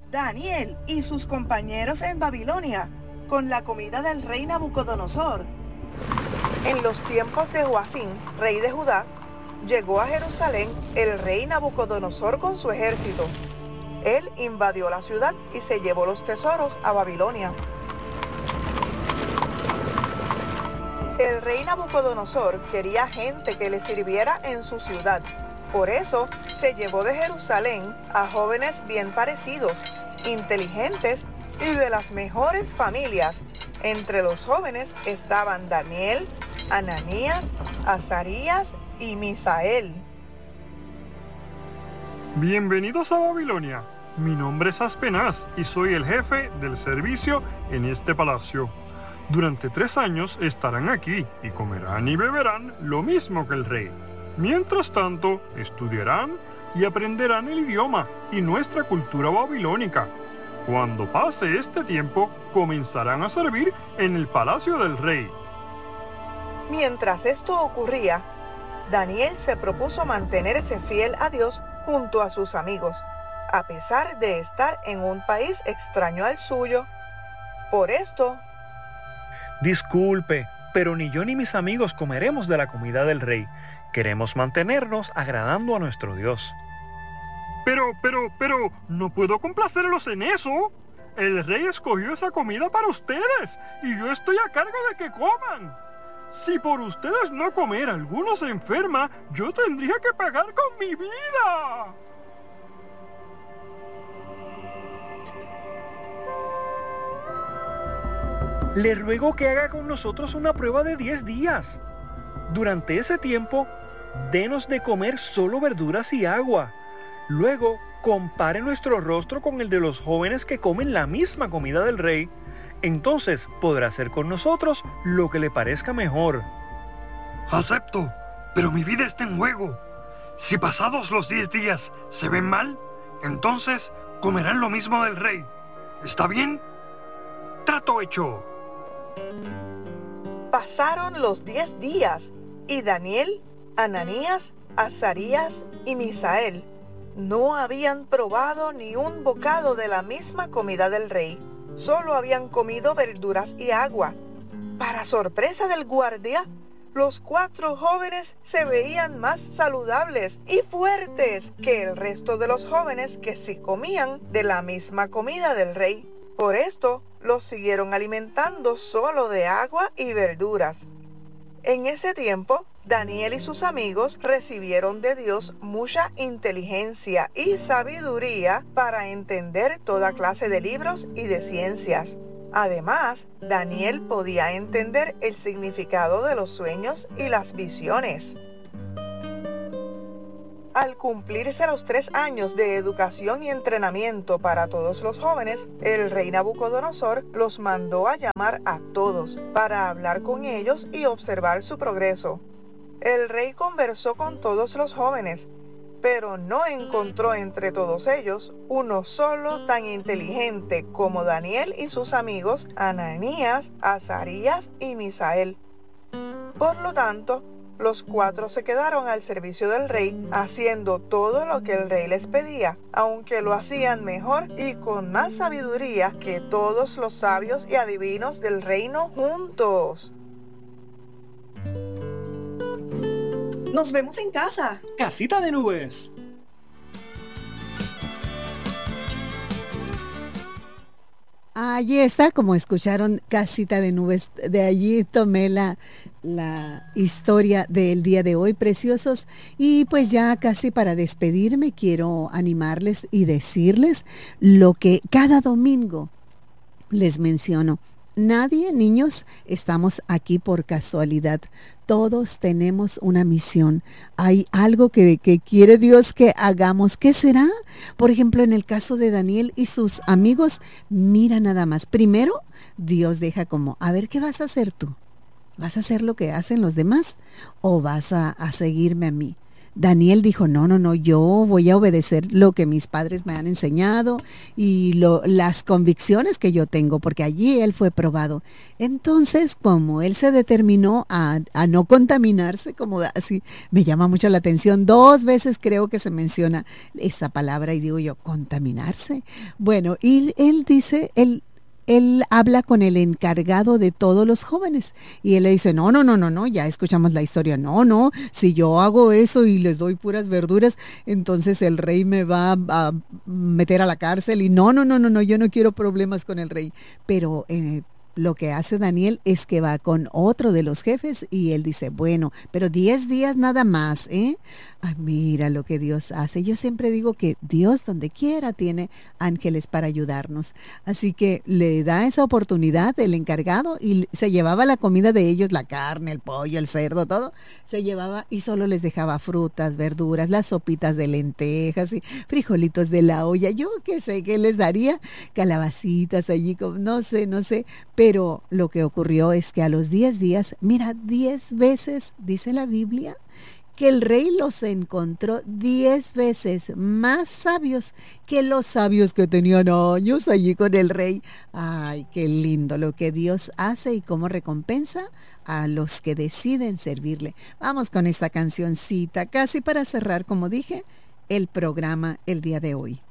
Daniel y sus compañeros en Babilonia, con la comida del rey Nabucodonosor. En los tiempos de Joacim, rey de Judá, llegó a Jerusalén el rey Nabucodonosor con su ejército. Él invadió la ciudad y se llevó los tesoros a Babilonia. El rey Nabucodonosor quería gente que le sirviera en su ciudad. Por eso se llevó de Jerusalén a jóvenes bien parecidos, inteligentes y de las mejores familias. Entre los jóvenes estaban Daniel, Ananías, Azarías y Misael. Bienvenidos a Babilonia. Mi nombre es Aspenaz y soy el jefe del servicio en este palacio. Durante 3 años estarán aquí y comerán y beberán lo mismo que el rey. Mientras tanto, estudiarán y aprenderán el idioma y nuestra cultura babilónica. Cuando pase este tiempo, comenzarán a servir en el palacio del rey. Mientras esto ocurría, Daniel se propuso mantenerse fiel a Dios junto a sus amigos, a pesar de estar en un país extraño al suyo. Por esto, Disculpe, pero ni yo ni mis amigos comeremos de la comida del rey. Queremos mantenernos agradando a nuestro Dios. Pero, no puedo complacerlos en eso. El rey escogió esa comida para ustedes y yo estoy a cargo de que coman. Si por ustedes no comer alguno se enferma, yo tendría que pagar con mi vida. Le ruego que haga con nosotros una prueba de 10 días. Durante ese tiempo, denos de comer solo verduras y agua. Luego, compare nuestro rostro con el de los jóvenes que comen la misma comida del rey. Entonces podrá hacer con nosotros lo que le parezca mejor. Acepto, pero mi vida está en juego. Si pasados los 10 días se ven mal, entonces comerán lo mismo del rey. ¿Está bien? Trato hecho. pasaron los 10 días y Daniel, Ananías, Azarías y Misael no habían probado ni un bocado de la misma comida del rey. Solo habían comido verduras y agua. Para sorpresa del guardia, los 4 jóvenes se veían más saludables y fuertes que el resto de los jóvenes que sí comían de la misma comida del rey. Por esto, los siguieron alimentando solo de agua y verduras. En ese tiempo, Daniel y sus amigos recibieron de Dios mucha inteligencia y sabiduría para entender toda clase de libros y de ciencias. Además, Daniel podía entender el significado de los sueños y las visiones. Al cumplirse los 3 años de educación y entrenamiento para todos los jóvenes, el rey Nabucodonosor los mandó a llamar a todos para hablar con ellos y observar su progreso. El rey conversó con todos los jóvenes, pero no encontró entre todos ellos uno solo tan inteligente como Daniel y sus amigos Ananías, Azarías y Misael. Por lo tanto, los 4 se quedaron al servicio del rey, haciendo todo lo que el rey les pedía, aunque lo hacían mejor y con más sabiduría que todos los sabios y adivinos del reino juntos. Nos vemos en casa. Casita de Nubes. Allí está, como escucharon, Casita de Nubes. De allí tomé la historia del día de hoy, preciosos. Y pues ya casi para despedirme, quiero animarles y decirles lo que cada domingo les menciono. Nadie, niños, estamos aquí por casualidad. Todos tenemos una misión. Hay algo que quiere Dios que hagamos. ¿Qué será? Por ejemplo, en el caso de Daniel y sus amigos, mira nada más. Primero, Dios deja como, a ver, ¿qué vas a hacer tú? ¿Vas a hacer lo que hacen los demás o vas a seguirme a mí? Daniel dijo, no, yo voy a obedecer lo que mis padres me han enseñado y las convicciones que yo tengo, porque allí él fue probado. Entonces, como él se determinó a no contaminarse, como así, me llama mucho la atención, 2 veces creo que se menciona esa palabra y digo yo, contaminarse. Bueno, y él dice, él habla con el encargado de todos los jóvenes y él le dice, no, ya escuchamos la historia, no, si yo hago eso y les doy puras verduras, entonces el rey me va a meter a la cárcel y no, yo no quiero problemas con el rey. Pero lo que hace Daniel es que va con otro de los jefes y él dice, bueno, pero 10 días nada más, ¿eh? Ay, mira lo que Dios hace. Yo siempre digo que Dios donde quiera tiene ángeles para ayudarnos. Así que le da esa oportunidad el encargado y se llevaba la comida de ellos, la carne, el pollo, el cerdo, todo. Se llevaba y solo les dejaba frutas, verduras, las sopitas de lentejas y frijolitos de la olla. Yo qué sé qué les daría, calabacitas allí, no sé, pero lo que ocurrió es que a los 10 días, mira, 10 veces, dice la Biblia, que el rey los encontró 10 veces más sabios que los sabios que tenían años allí con el rey. Ay, qué lindo lo que Dios hace y cómo recompensa a los que deciden servirle. Vamos con esta cancioncita, casi para cerrar, como dije, el programa el día de hoy.